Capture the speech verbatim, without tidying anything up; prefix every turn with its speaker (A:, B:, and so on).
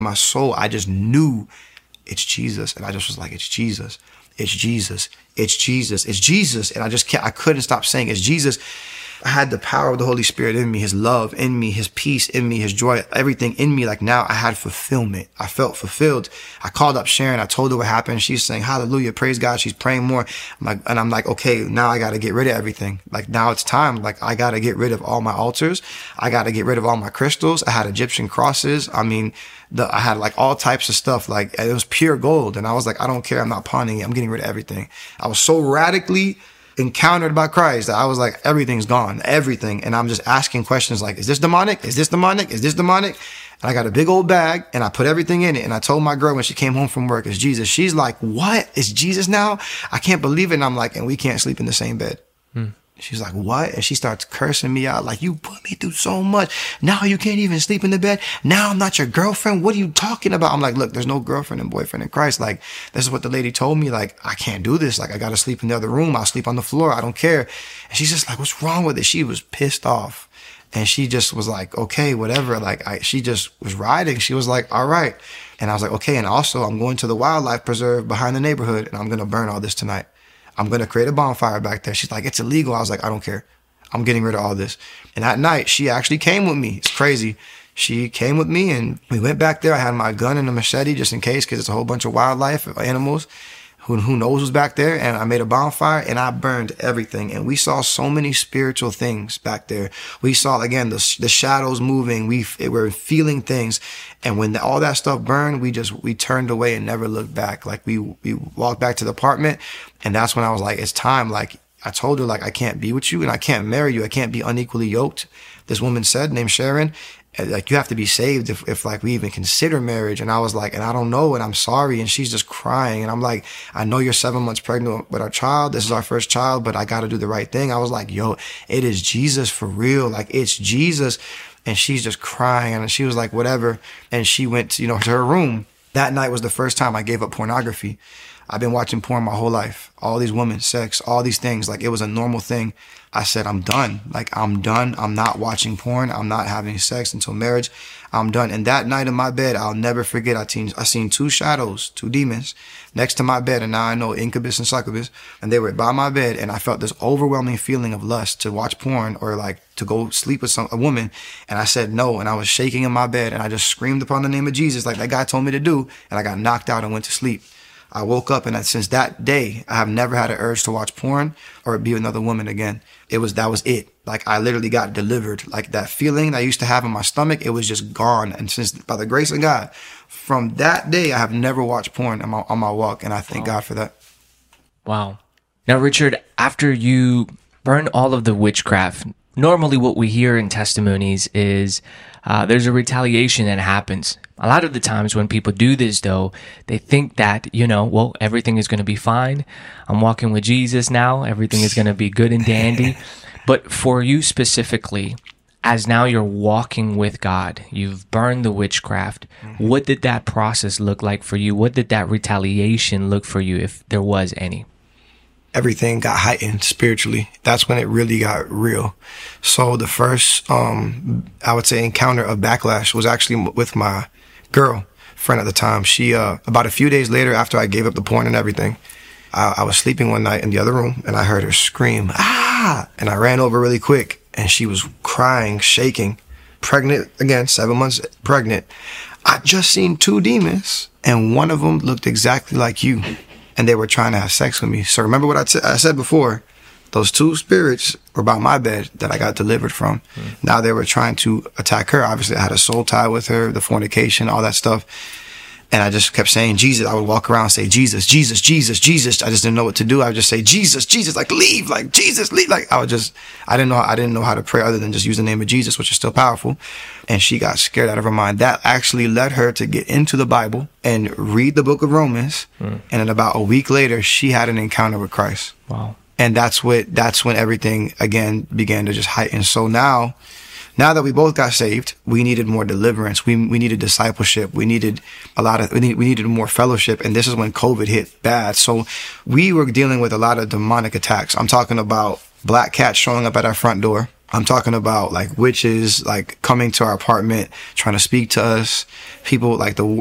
A: My soul, I just knew it's Jesus. And I just was like, it's Jesus. It's Jesus. It's Jesus. It's Jesus. And I just can't, I couldn't stop saying it's Jesus. I had the power of the Holy Spirit in me, his love in me, his peace in me, his joy, everything in me. Like now I had fulfillment. I felt fulfilled. I called up Sharon. I told her what happened. She's saying, hallelujah, praise God. She's praying more. I'm like, and I'm like, okay, now I got to get rid of everything. Like now it's time. Like I got to get rid of all my altars. I got to get rid of all my crystals. I had Egyptian crosses. I mean, the, I had like all types of stuff. Like it was pure gold. And I was like, I don't care. I'm not pawning it. I'm getting rid of everything. I was so radically encountered by Christ that I was like, everything's gone, everything. And I'm just asking questions like, is this demonic? Is this demonic? Is this demonic? And I got a big old bag and I put everything in it. And I told my girl when she came home from work, it's Jesus. She's like, what? It's Jesus now? I can't believe it. And I'm like, and we can't sleep in the same bed. Hmm. She's like, what? And she starts cursing me out. Like, you put me through so much. Now you can't even sleep in the bed. Now I'm not your girlfriend. What are you talking about? I'm like, look, there's no girlfriend and boyfriend in Christ. Like, this is what the lady told me. Like, I can't do this. Like, I got to sleep in the other room. I'll sleep on the floor. I don't care. And she's just like, what's wrong with it? She was pissed off. And she just was like, okay, whatever. Like, I, she just was riding. She was like, all right. And I was like, okay. And also I'm going to the wildlife preserve behind the neighborhood and I'm going to burn all this tonight. I'm going to create a bonfire back there. She's like, it's illegal. I was like, I don't care. I'm getting rid of all this. And that night, she actually came with me. It's crazy. She came with me and we went back there. I had my gun and a machete just in case because it's a whole bunch of wildlife, animals. Who, who knows was back there. And I made a bonfire and I burned everything. And we saw so many spiritual things back there. We saw, again, the, the shadows moving. We were feeling things. And when the, all that stuff burned, we just, we turned away and never looked back. Like we, we walked back to the apartment. And that's when I was like, it's time. Like I told her, like, I can't be with you and I can't marry you. I can't be unequally yoked. This woman said, named Sharon, like, you have to be saved if, if like we even consider marriage. And I was like, and I don't know, and I'm sorry. And she's just crying. And I'm like, I know you're seven months pregnant with our child. This is our first child, but I got to do the right thing. I was like, yo, it is Jesus for real. Like, it's Jesus. And she's just crying. And she was like, whatever. And she went to, you know, to her room. That night was the first time I gave up pornography. I've been watching porn my whole life. All these women, sex, all these things. Like, it was a normal thing. I said, I'm done. Like, I'm done. I'm not watching porn. I'm not having sex until marriage. I'm done. And that night in my bed, I'll never forget. I seen, I seen two shadows, two demons next to my bed. And now I know incubus and succubus. And they were by my bed. And I felt this overwhelming feeling of lust to watch porn or like to go sleep with some, a woman. And I said no. And I was shaking in my bed and I just screamed upon the name of Jesus like that guy told me to do. And I got knocked out and went to sleep. I woke up and since that day, I have never had an urge to watch porn or be with another woman again. It was, that was it. Like, I literally got delivered. Like, that feeling I used to have in my stomach, it was just gone. And since, by the grace of God, from that day, I have never watched porn on my, on my walk. And I thank wow. God for that.
B: Wow. Now, Richard, after you burn all of the witchcraft, normally what we hear in testimonies is uh, there's a retaliation that happens. A lot of the times when people do this, though, they think that, you know, well, everything is going to be fine. I'm walking with Jesus now. Everything is going to be good and dandy. But for you specifically, as now you're walking with God, you've burned the witchcraft. Mm-hmm. What did that process look like for you? What did that retaliation look for you, if there was any?
A: Everything got heightened spiritually. That's when it really got real. So the first, um, I would say, encounter of backlash was actually with my girl friend at the time. She, uh, about a few days later, after I gave up the porn and everything, I, I was sleeping one night in the other room and I heard her scream, ah! And I ran over really quick and she was crying, shaking, pregnant again, seven months pregnant. I just seen two demons and one of them looked exactly like you. And they were trying to have sex with me. So remember what I, t- I said before, those two spirits were by my bed that I got delivered from. Mm. Now they were trying to attack her. Obviously I had a soul tie with her, the fornication, all that stuff. And I just kept saying Jesus. I would walk around and say Jesus, Jesus, Jesus, Jesus. I just didn't know what to do. I would just say Jesus, Jesus, like leave, like Jesus, leave. Like I would just, I didn't know, I didn't know how to pray other than just use the name of Jesus, which is still powerful. And she got scared out of her mind. That actually led her to get into the Bible and read the book of Romans. Mm. And then about a week later, she had an encounter with Christ.
B: Wow.
A: And that's what, that's when everything again began to just heighten. So now, Now that we both got saved, we needed more deliverance. We we needed discipleship. We needed a lot of, we, need, we needed more fellowship. And this is when COVID hit bad. So we were dealing with a lot of demonic attacks. I'm talking about black cats showing up at our front door. I'm talking about like witches like coming to our apartment trying to speak to us. People like the